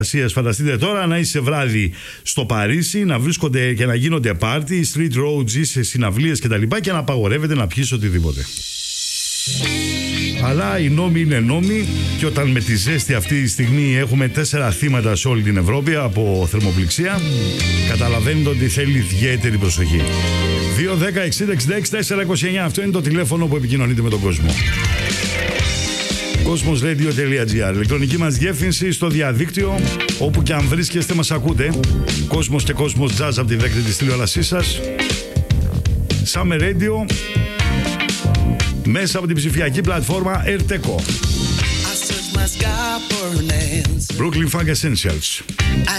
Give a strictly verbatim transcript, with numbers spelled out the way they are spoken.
Φανταστείτε τώρα να είσαι βράδυ στο Παρίσι, να βρίσκονται και να γίνονται πάρτι, street roads ή σε συναυλίες κτλ. Και, και να απαγορεύεται να πιείς οτιδήποτε. Αλλά οι νόμοι είναι νόμοι, και όταν με τη ζέστη αυτή τη στιγμή έχουμε τέσσερα θύματα σε όλη την Ευρώπη από θερμοπληξία, καταλαβαίνετε ότι θέλει ιδιαίτερη προσοχή. δύο δέκα εξήντα εξήντα έξι τετρακόσια είκοσι εννιά, αυτό είναι το τηλέφωνο που επικοινωνείτε με τον κόσμο. Cosmos Radio τελεία gr, ηλεκτρονική μας διεύθυνση στο διαδίκτυο, όπου και αν βρίσκεστε μας ακούτε. Cosmos και Cosmos Jazz από τη δέκτη της τηλεόρασής σας. Summer Radio μέσα από την ψηφιακή πλατφόρμα Erteco. Brooklyn Funk Essentials.